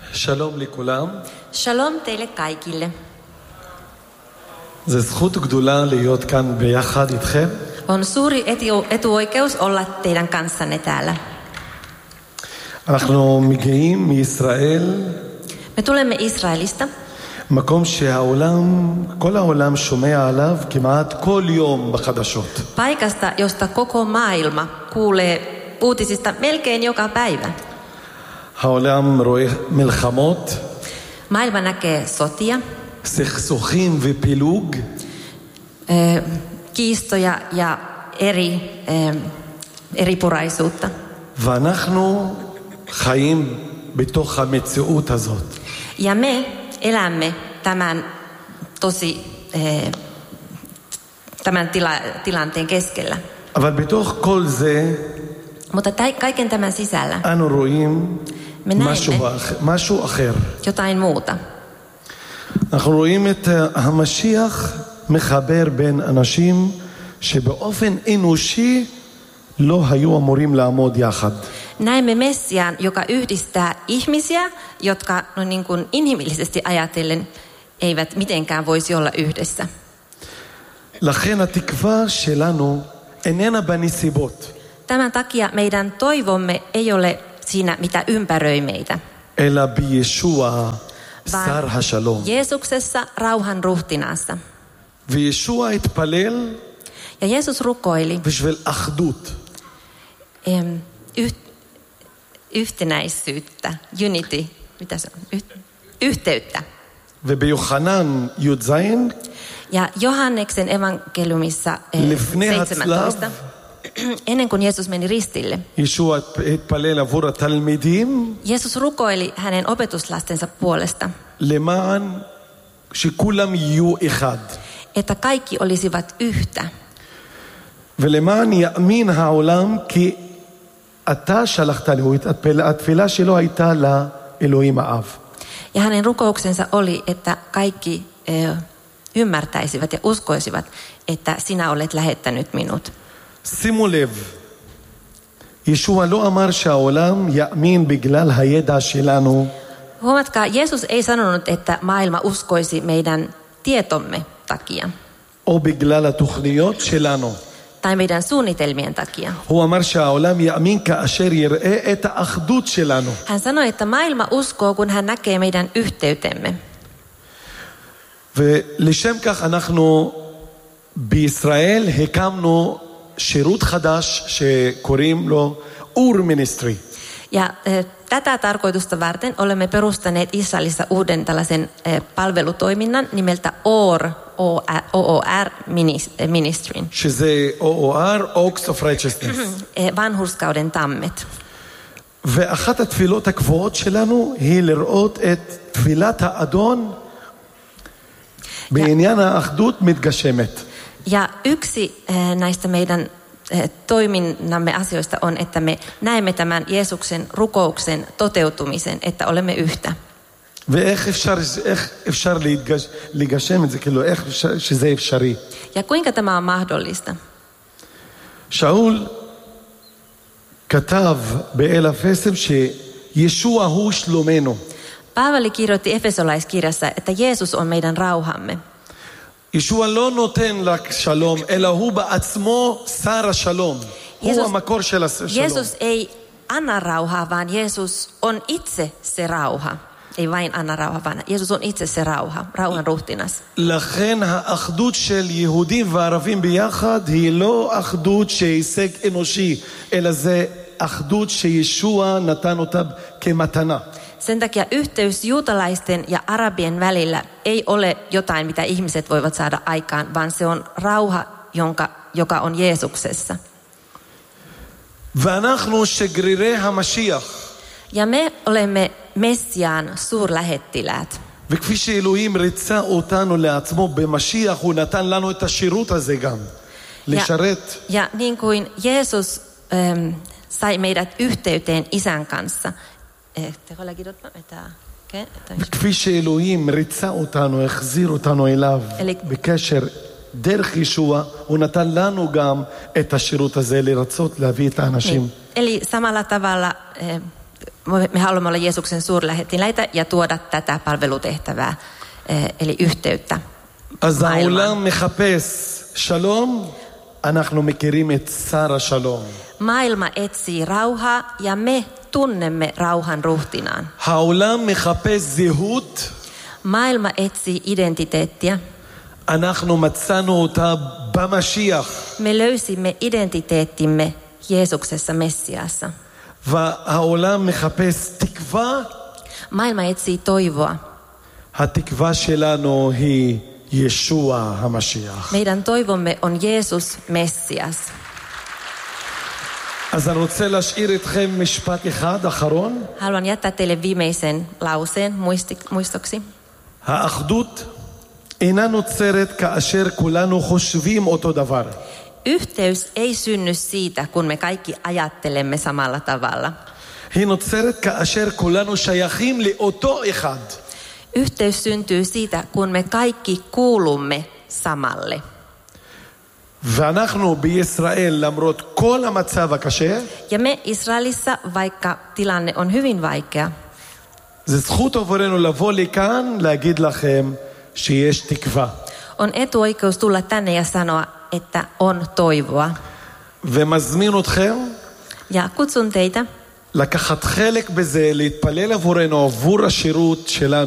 שלום לכולם. Shalom teille kaikille. זו זכות גדולה להיות כאן ביחד איתכם. On suuri etuoikeus olla teidän kanssanne täällä. אנחנו מגיעים מישראל, Me tulemme Israelista, מקום שהעולם, כל העולם שומע עליו כמעט כל יום בחדשות. paikasta, josta koko maailma kuulee uutisista melkein joka päivä. העולם רואה מלחמות, Maailma näkee sotia, סכסוכים ופילוג, kiistoja ja eripuraisuutta. ואנחנו חיים בתוך המציאות הזאת. Ja me elämme tämän tilanteen keskellä. אבל בתוך כל זה Mutta kaiken tämän sisällä אנו רואים me näemme משהו אחר. jotain muuta. אנחנו רואים את המשיח מחבר בין אנשים שבאופן אנושי לא היו אמורים לעמוד יחד. Näemme Messiaan, joka yhdistää ihmisiä, jotka niin kuin inhimillisesti ajatellen eivät mitenkään voisi olla yhdessä. לכן התקווה שלנו איננה בנסיבות, Tämän takia meidän toivomme ei ole siinä, mitä ympäröi meitä, אלא בישוע שר vaan השלום. Jeesuksessa, rauhan ruhtinaassa. וישוע התפלל Ja Jeesus rukoili בשביל אחדות. Yhtenäisyyttä, unity, mitä se on? Yhteyttä. וביוחנן י"ז Ja Johanneksen evankeliumissa לפני 17, הצלב ennen kuin Jeesus meni ristille, ישוע התפלל עבור התלמידים Jeesus rukoili hänen opetuslastensa puolesta, למען שכולם יהיו אחד. että kaikki olisivat yhtä. ולמען יאמין העולם כי אתה שלחת לי. התפילה שלו הייתה לאלוהים האב. Ja hänen rukouksensa oli, että kaikki ymmärtäisivät ja uskoisivat, että sinä olet lähettänyt minut. שימו לב, ישוע לא אמר שהעולם יאמין בגלל הידע שלנו, Huomatkaa, Jeesus ei sanonut, että maailma uskoisi meidän tietomme takia או בגלל התוכניות שלנו. tai meidän suunnitelmien takia. הוא אמר שהעולם יאמין כאשר יראה את האחדות שלנו. Hän sanoi, että maailma uskoo, kun hän näkee meidän yhteytemme. ולשם כך אנחנו בישראל הקמנו שירות חדש שקוראים לו אור מיניסטרי. Ja tätä tarkoitusta varten olemme perustaneet Israelissa uuden tällaisen palvelutoiminnan nimeltä OOR Ministryn. שזה OOR, Oaks of Righteousness. Vanhurskauden tammet. ואחת התפילות הקבועות שלנו היא לראות את תפילת האדון בעניין האחדות מתגשמת. Ja yksi näistä meidän toiminnamme asioista on, että me näemme tämän Jeesuksen rukouksen toteutumisen, että olemme yhtä. ואיך אפשר לגשם את זה, כאילו איך שזה אפשרי. Ja kuinka tämä on mahdollista? שאול כתב באל אפסים שישוע הוא שלומנו. Paavali kirjoitti Efesolaiskirjassa, että Jeesus on meidän rauhamme. ישוע לא נותן רק שלום, אלא הוא בעצמו שר השלום. הוא המקור של השלום. Jeesus ei anna rauhaa, vaan Jeesus on itse se rauha. Ei vain anna rauhaa, vaan Jeesus on itse se rauha, rauhan ruhtinas. לכן האחדות של יהודים וערבים ביחד היא לא אחדות שהישג אנושי, אלא זה אחדות שישוע נתן אותה כמתנה. Sen takia yhteys juutalaisten ja arabien välillä ei ole jotain, mitä ihmiset voivat saada aikaan, vaan se on rauha, joka on Jeesuksessa. ואנחנו שגרירי המשיח. Ja me olemme Messiaan suurlähettiläät. וכפי שאלוהים ריצה אותנו לעצמו במשיח, הוא נתן לנו את השירות הזה גם. לשרת. Ja niin kuin Jeesus sai meidät yhteyteen Isän kanssa. וכפי שאלוהים ריצה אותנו, החזיר אותנו אליו בקשר דרך ישוע, הוא נתן לנו גם את השירות הזה לרצות להביא את האנשים. Eli samalla tavalla me haluamme olla Jeesuksen suurlähettiläitä ja tuoda tätä palvelutehtävää, eli yhteyttä אז maailmaan. העולם מחפש שלום, אנחנו מכירים את שר השלום. Maailma etsii rauhaa ja me tunnemme rauhan ruhtinaan. העולם מחפש זהות, Maailma etsii identiteettiä. אנחנו מצאנו אותה במשיח. Me löysimme identiteettimme Jeesuksessa Messiassa. והעולם מחפש תקווה, Maailma etsii toivoa. התקווה שלנו היא ישוע המשיח. Meidän toivomme on Jeesus Messias. אז אני רוצה להשאיר אתכם משפט אחד אחרון. Haluan jättää teille viimeisen lauseen muistoksi. האחדות אינה נוצרת כאשר כולנו חושבים אותו דבר. Yhteys ei synny siitä, kun me kaikki ajattelemme samalla tavalla. היא נוצרת כאשר כולנו שייכים לאותו אחד. Yhteys syntyy siitä, kun me kaikki kuulumme samalle. ואנחנו בישראל, למרות כל המצב הקשה, Ja me Israelissa, vaikka tilanne on hyvin vaikea, זה זכות עבורנו לבוא לכאן, להגיד לכם שיש תקווה. on etuoikeus tulla tänne ja sanoa, että on toivoa. ומזמין אתכם Ja kutsun teitä לקחת חלק בזה, להתפלל עבורנו, עבור השירות שלנו.